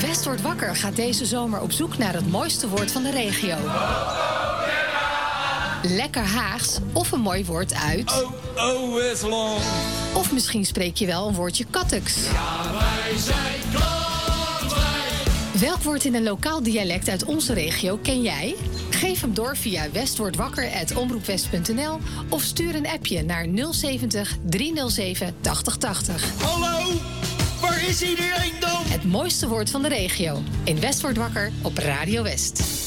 West wordt wakker gaat deze zomer op zoek naar het mooiste woord van de regio. Lekker Haags of een mooi woord uit... Westland. Of misschien spreek je wel een woordje Kattuks. Ja, wij zijn Katwijk. Welk woord in een lokaal dialect uit onze regio ken jij? Geef hem door via westwordwakker@omroepwest.nl of stuur een appje naar 070 307 8080. Hallo, waar is iedereen dan? Het mooiste woord van de regio in West wordt wakker op Radio West.